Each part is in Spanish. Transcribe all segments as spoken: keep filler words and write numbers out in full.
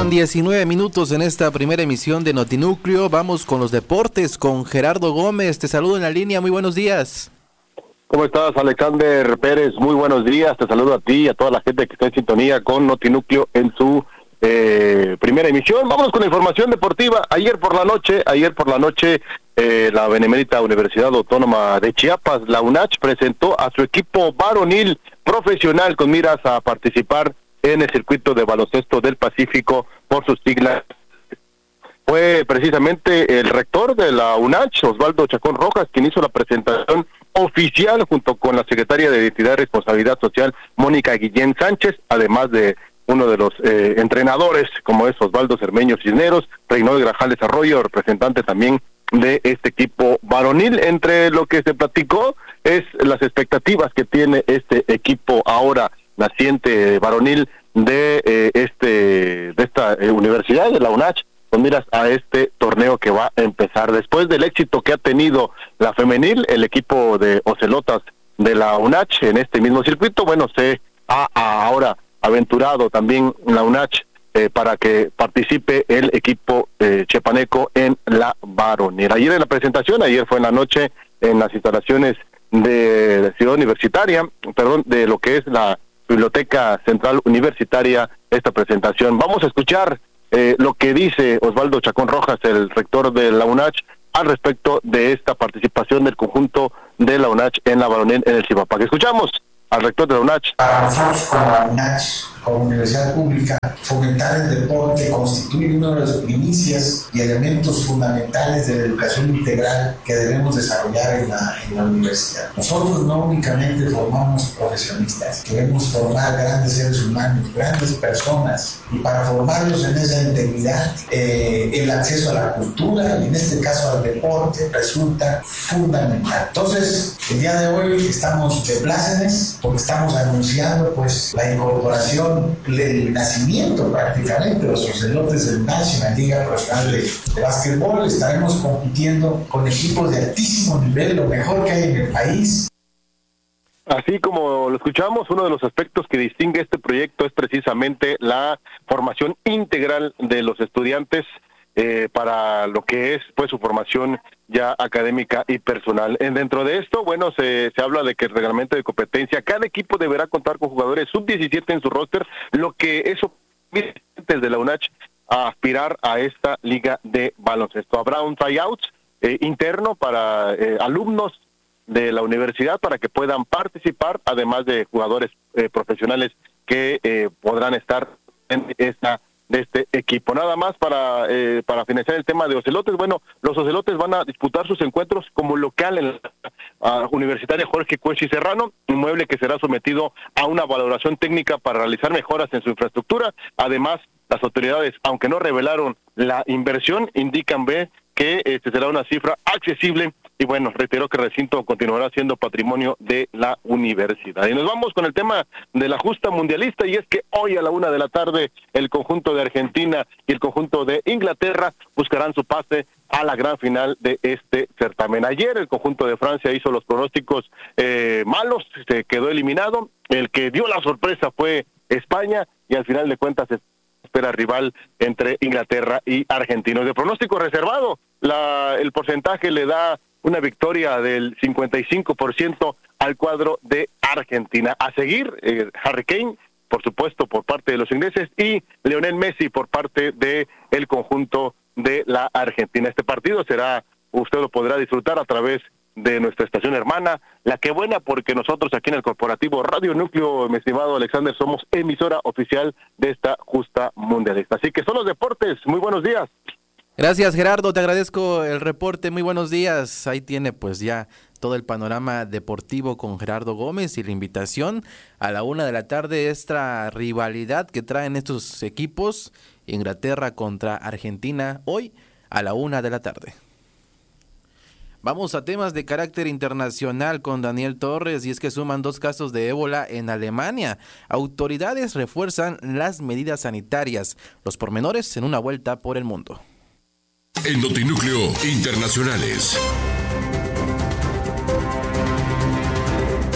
con diecinueve minutos en esta primera emisión de Notinúcleo. Vamos con los deportes con Gerardo Gómez. Te saludo en la línea, muy buenos días. ¿Cómo estás, Alexander Pérez? Muy buenos días, te saludo a ti y a toda la gente que está en sintonía con Notinúcleo en su eh, primera emisión. Vámonos con la información deportiva. Ayer por la noche, ayer por la noche, eh, la Benemérita Universidad Autónoma de Chiapas, la UNACH, presentó a su equipo varonil profesional con miras a participar en el circuito de baloncesto del Pacífico por sus siglas. Fue precisamente el rector de la UNACH, Osvaldo Chacón Rojas, quien hizo la presentación oficial junto con la secretaria de Identidad y Responsabilidad Social, Mónica Guillén Sánchez, además de uno de los eh, entrenadores, como es Osvaldo Cermeño Cisneros, Reynold Grajales Arroyo, representante también de este equipo varonil. Entre lo que se platicó es las expectativas que tiene este equipo ahora naciente varonil de eh, este de esta eh, universidad de la UNACH, con miras a este torneo que va a empezar. Después del éxito que ha tenido la femenil, el equipo de Ocelotas de la UNACH en este mismo circuito, bueno, se ha, ha ahora aventurado también la UNACH eh, para que participe el equipo eh, chepaneco en la varonil. Ayer en la presentación, ayer fue en la noche en las instalaciones de, de Ciudad Universitaria, perdón, de lo que es la Biblioteca Central Universitaria, esta presentación. Vamos a escuchar eh, lo que dice Osvaldo Chacón Rojas, el rector de la UNACH, al respecto de esta participación del conjunto de la UNACH en la varonil en el Cibapac. Escuchamos al rector de la UNACH. Para nosotros como la UNACH, como universidad pública, fomentar el deporte constituye una de las primicias y elementos fundamentales de la educación integral que debemos desarrollar en la, en la universidad. Nosotros no únicamente formamos profesionistas, queremos formar grandes seres humanos, grandes personas, y para formarlos en esa integridad, eh, el acceso a la cultura, y en este caso al deporte, resulta fundamental. Entonces, el día de hoy estamos de plácemes, porque estamos anunciando pues la incorporación, el nacimiento prácticamente de los Ocelotes del UNACH en la Liga Profesional de, de Básquetbol. Estaremos compitiendo con equipos de altísimo nivel, lo mejor que hay en el país. Así como lo escuchamos, uno de los aspectos que distingue este proyecto es precisamente la formación integral de los estudiantes eh, para lo que es pues su formación ya académica y personal. En dentro de esto, bueno, se, se habla de que el reglamento de competencia, cada equipo deberá contar con jugadores sub diecisiete en su roster, lo que eso desde la UNACH a aspirar a esta liga de baloncesto. Habrá un tryout eh, interno para eh, alumnos de la universidad para que puedan participar, además de jugadores eh, profesionales que eh, podrán estar en esta de este equipo. Nada más para eh, para finalizar el tema de Ocelotes. Bueno, los Ocelotes van a disputar sus encuentros como local en la uh, Universitaria Jorge Cuechi Serrano, inmueble que será sometido a una valoración técnica para realizar mejoras en su infraestructura. Además, las autoridades, aunque no revelaron la inversión, indican ve que este será una cifra accesible. Y bueno, reitero que el recinto continuará siendo patrimonio de la universidad. Y nos vamos con el tema de la justa mundialista, y es que hoy a la una de la tarde el conjunto de Argentina y el conjunto de Inglaterra buscarán su pase a la gran final de este certamen. Ayer el conjunto de Francia hizo los pronósticos eh, malos, se quedó eliminado. El que dio la sorpresa fue España, y al final de cuentas se espera rival entre Inglaterra y Argentina. De pronóstico reservado, la, el porcentaje le da una victoria del cincuenta y cinco por ciento al cuadro de Argentina. A seguir, eh, Harry Kane, por supuesto, por parte de los ingleses, y Lionel Messi por parte de el conjunto de la Argentina. Este partido será, usted lo podrá disfrutar a través de nuestra estación hermana, La Que Buena, porque nosotros aquí en el corporativo Radio Núcleo, mi estimado Alexander, somos emisora oficial de esta justa mundialista. Así que son los deportes. Muy buenos días. Gracias, Gerardo, te agradezco el reporte, muy buenos días. Ahí tiene pues ya todo el panorama deportivo con Gerardo Gómez y la invitación a la una de la tarde, esta rivalidad que traen estos equipos, Inglaterra contra Argentina, hoy a la una de la tarde. Vamos a temas de carácter internacional con Daniel Torres, y es que suman dos casos de ébola en Alemania. Autoridades refuerzan las medidas sanitarias. Los pormenores en una vuelta por el mundo. En Notinúcleo Internacionales.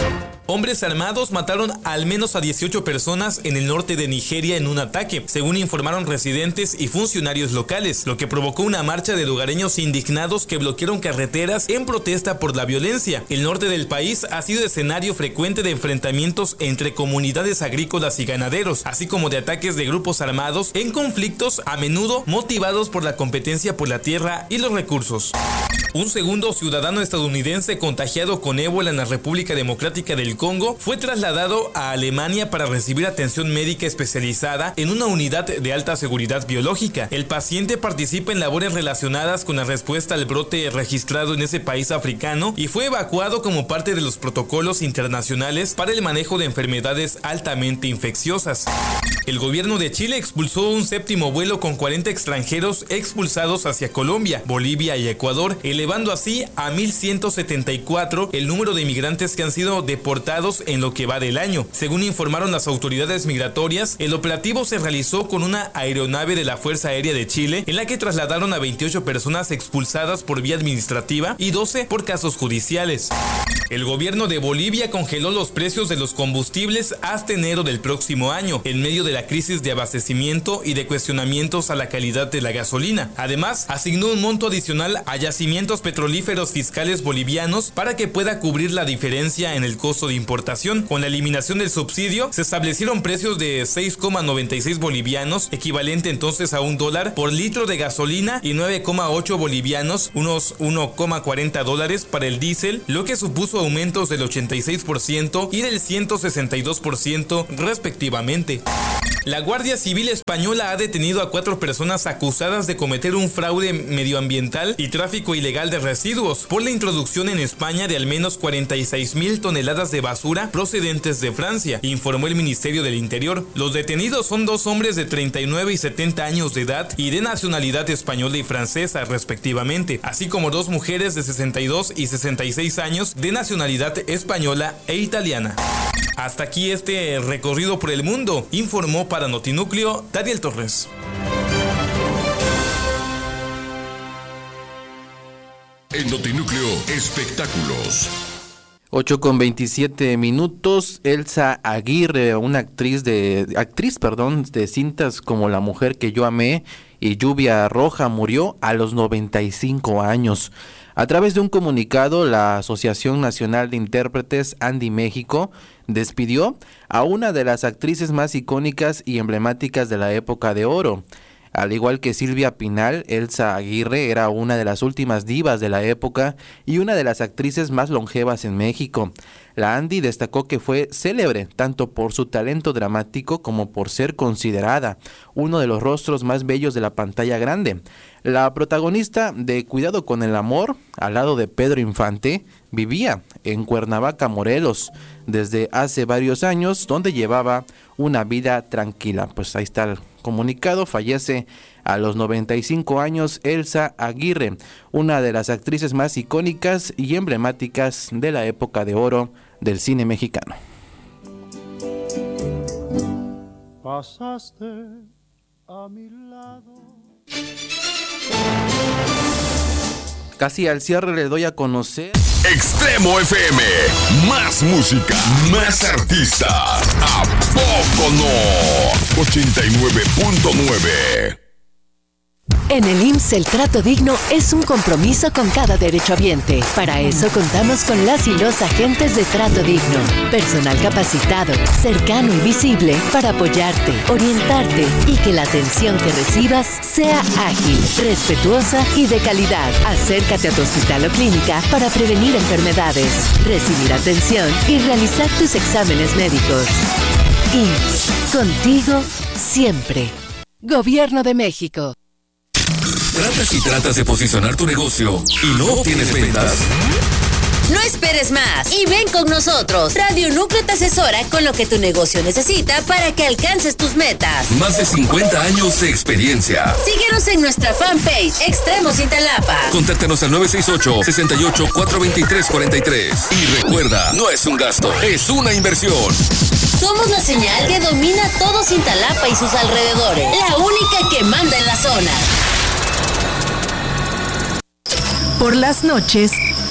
Hombres armados mataron al menos a dieciocho personas en el norte de Nigeria en un ataque, según informaron residentes y funcionarios locales, lo que provocó una marcha de lugareños indignados que bloquearon carreteras en protesta por la violencia. El norte del país ha sido escenario frecuente de enfrentamientos entre comunidades agrícolas y ganaderos, así como de ataques de grupos armados en conflictos a menudo motivados por la competencia por la tierra y los recursos. Un segundo ciudadano estadounidense contagiado con ébola en la República Democrática del Congo fue trasladado a Alemania para recibir atención médica especializada en una unidad de alta seguridad biológica. El paciente participa en labores relacionadas con la respuesta al brote registrado en ese país africano y fue evacuado como parte de los protocolos internacionales para el manejo de enfermedades altamente infecciosas. El gobierno de Chile expulsó un séptimo vuelo con cuarenta extranjeros expulsados hacia Colombia, Bolivia y Ecuador, elevando así a mil ciento setenta y cuatro el número de inmigrantes que han sido deportados en lo que va del año. Según informaron las autoridades migratorias, el operativo se realizó con una aeronave de la Fuerza Aérea de Chile, en la que trasladaron a veintiocho personas expulsadas por vía administrativa y doce por casos judiciales. El gobierno de Bolivia congeló los precios de los combustibles hasta enero del próximo año, en medio de la crisis de abastecimiento y de cuestionamientos a la calidad de la gasolina. Además, asignó un monto adicional a yacimientos petrolíferos fiscales bolivianos para que pueda cubrir la diferencia en el costo de importación. Con la eliminación del subsidio, se establecieron precios de seis coma noventa y seis bolivianos, equivalente entonces a un dólar por litro de gasolina, y nueve coma ocho bolivianos, unos uno coma cuarenta dólares para el diésel, lo que supuso aumentos del ochenta y seis por ciento y del ciento sesenta y dos por ciento respectivamente. La Guardia Civil Española ha detenido a cuatro personas acusadas de cometer un fraude medioambiental y tráfico ilegal de residuos por la introducción en España de al menos cuarenta y seis mil toneladas de basura procedentes de Francia, informó el Ministerio del Interior. Los detenidos son dos hombres de treinta y nueve y setenta años de edad y de nacionalidad española y francesa respectivamente, así como dos mujeres de sesenta y dos y sesenta y seis años de nacionalidad española e italiana. Hasta aquí este recorrido por el mundo, informó para Notinúcleo Daniel Torres. En Notinúcleo, espectáculos. ocho con veintisiete minutos. Elsa Aguirre, una actriz de actriz, perdón, de cintas como La mujer que yo amé y Lluvia roja, murió a los noventa y cinco años. A través de un comunicado, la Asociación Nacional de Intérpretes Andy México despidió a una de las actrices más icónicas y emblemáticas de la época de oro. Al igual que Silvia Pinal, Elsa Aguirre era una de las últimas divas de la época y una de las actrices más longevas en México. La Andy destacó que fue célebre tanto por su talento dramático como por ser considerada uno de los rostros más bellos de la pantalla grande. La protagonista de Cuidado con el amor, al lado de Pedro Infante, vivía en Cuernavaca, Morelos, desde hace varios años, donde llevaba una vida tranquila. Pues ahí está el comunicado. Fallece a los noventa y cinco años Elsa Aguirre, una de las actrices más icónicas y emblemáticas de la época de oro del cine mexicano. Pasaste a mi lado. Casi al cierre le doy a conocer Extremo F M, más música, más artistas. ¿A poco no? ochenta y nueve punto nueve. En el I M S S el trato digno es un compromiso con cada derechohabiente. Para eso contamos con las y los agentes de trato digno. Personal capacitado, cercano y visible para apoyarte, orientarte y que la atención que recibas sea ágil, respetuosa y de calidad. Acércate a tu hospital o clínica para prevenir enfermedades, recibir atención y realizar tus exámenes médicos. I M S S, contigo siempre. Gobierno de México. ¿Tratas y tratas de posicionar tu negocio y no tienes ventas? No esperes más y ven con nosotros. Radio Núcleo te asesora con lo que tu negocio necesita para que alcances tus metas. Más de cincuenta años de experiencia. Síguenos en nuestra fanpage Extremo Cintalapa. Contáctanos al nueve seis ocho, seis ocho, cuatro dos tres, cuatro tres. Y recuerda, no es un gasto, es una inversión. Somos la señal que domina todo Cintalapa y sus alrededores. La única que manda en la zona. Por las noches,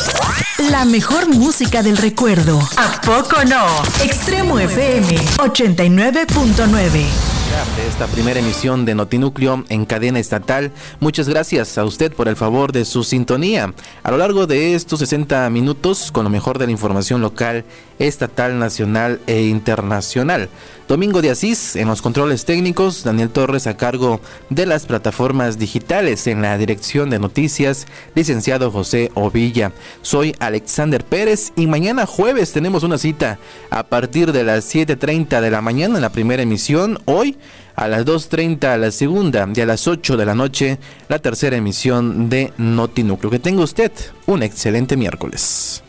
La mejor música del recuerdo. ¿A poco no? Extremo F M ochenta y nueve punto nueve. De esta primera emisión de Notinúcleo en cadena estatal. Muchas gracias a usted por el favor de su sintonía. A lo largo de estos sesenta minutos, con lo mejor de la información local, estatal, nacional e internacional. Domingo de Asís en los controles técnicos, Daniel Torres a cargo de las plataformas digitales, en la dirección de noticias, licenciado José Ovilla. Soy Alexander Pérez y mañana jueves tenemos una cita a partir de las siete treinta de la mañana en la primera emisión. Hoy a las dos treinta la segunda y a las ocho de la noche la tercera emisión de Notinúcleo. Que tenga usted un excelente miércoles.